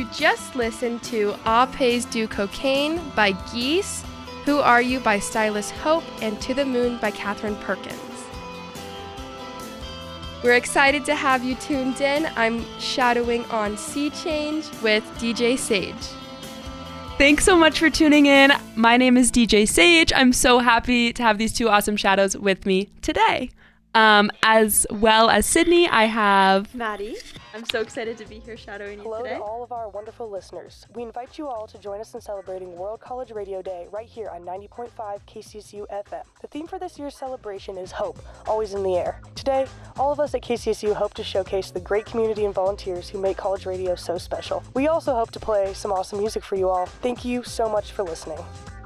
just listened to All Pays Do Cocaine by Geese, Who Are You by Stylist Hope, and To the Moon by Katherine Perkins. We're excited to have you tuned in. I'm shadowing on Sea Change with DJ Sage. Thanks so much for tuning in. My name is DJ Sage. I'm so happy to have these two awesome shadows with me today. As well as Sydney, I have Maddie. I'm so excited to be here shadowing you today. Hello to all of our wonderful listeners. We invite you all to join us in celebrating World College Radio Day right here on 90.5 KCSU FM. The theme for this year's celebration is hope, always in the air. Today, all of us at KCSU hope to showcase the great community and volunteers who make college radio so special. We also hope to play some awesome music for you all. Thank you so much for listening.